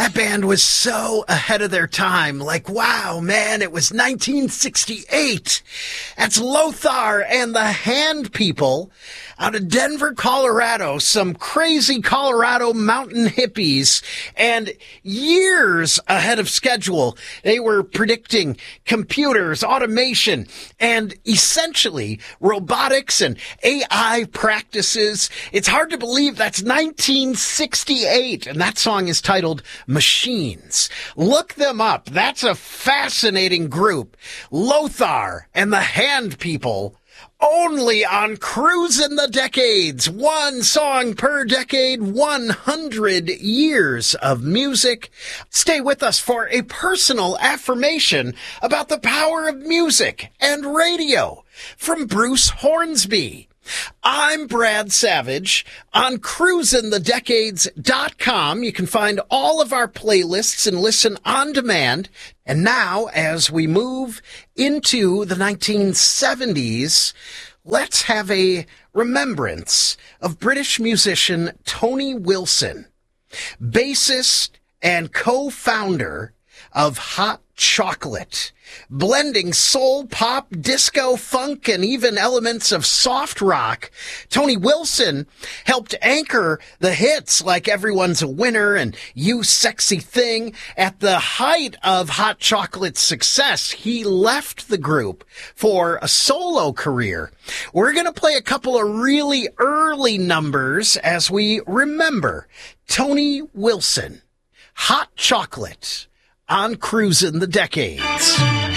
That band was so ahead of their time. Like, wow, man, it was 1968. That's Lothar and the Hand People out of Denver, Colorado. Some crazy Colorado mountain hippies. And years ahead of schedule, they were predicting computers, automation, and essentially robotics and AI practices. It's hard to believe that's 1968. And that song is titled Machines. Look them up. That's a fascinating group. Lothar and the Hand People. Only on Cruisin' the Decades. One song per decade, 100 years of music. Stay with us for a personal affirmation about the power of music and radio from Bruce Hornsby. I'm Brad Savage. On cruisinthedecades.com, you can find all of our playlists and listen on demand. And now, as we move into the 1970s, let's have a remembrance of British musician Tony Wilson, bassist and co-founder of Hot Chocolate, blending soul, pop, disco, funk, and even elements of soft rock. Tony Wilson helped anchor the hits like Everyone's a Winner and You Sexy Thing. At the height of Hot Chocolate's success, he left the group for a solo career. We're going to play a couple of really early numbers as we remember Tony Wilson. Hot Chocolate on Cruisin' the Decades.